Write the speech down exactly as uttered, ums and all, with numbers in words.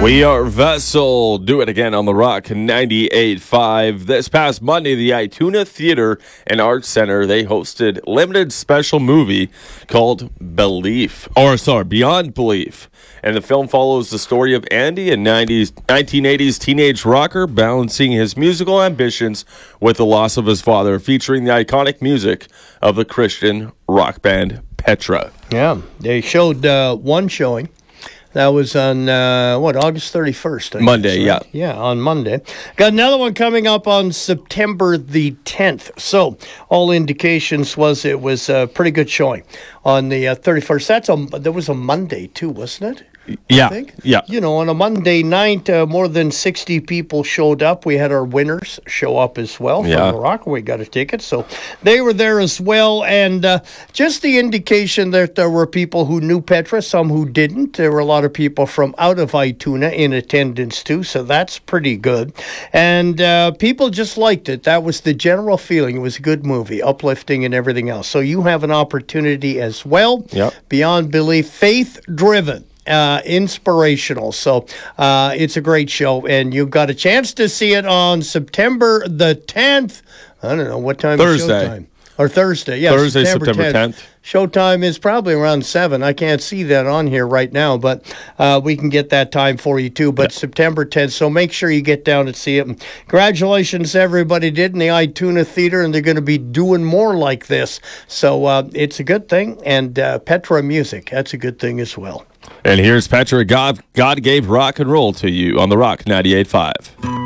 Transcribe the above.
We are Vessel. Do it again on the Rock ninety-eight point five. This past Monday, the Ituna Theater and Arts Center, they hosted a limited special movie called Belief, or sorry, Beyond Belief. And the film follows the story of Andy, a nineties, nineteen eighties teenage rocker, balancing his musical ambitions with the loss of his father, featuring the iconic music of the Christian rock band Petra. Yeah, they showed uh, one showing. That was on, uh, what, August thirty-first? I Monday, guess, right? yeah. Yeah, on Monday. Got another one coming up on September the tenth. So, all indications was it was a pretty good showing on the uh, thirty-first. That's a, that was a Monday, too, wasn't it? Yeah, I think. yeah. You know, on a Monday night, uh, more than sixty people showed up. We had our winners show up as well from Yeah. the Rock. We got a ticket, so they were there as well. And uh, just the indication that there were people who knew Petra, some who didn't. There were a lot of people from out of Ituna in attendance too, so that's pretty good. And uh, people just liked it. That was the general feeling. It was a good movie, uplifting and everything else. So you have an opportunity as well. Yep. Beyond Belief, faith-driven. Uh, inspirational. So uh, it's a great show, and you've got a chance to see it on September the tenth. I don't know what time Thursday. is showtime. Or Thursday, yeah. Thursday, September tenth. Showtime is probably around seven. I can't see that on here right now, but uh, we can get that time for you too. But yeah. September tenth, so make sure you get down and see it. And congratulations to everybody did in the Ituna Theater, and they're going to be doing more like this. So uh, it's a good thing, and uh, Petra Music, that's a good thing as well. And here's Petra. God, God gave rock and roll to you on the Rock ninety-eight point five.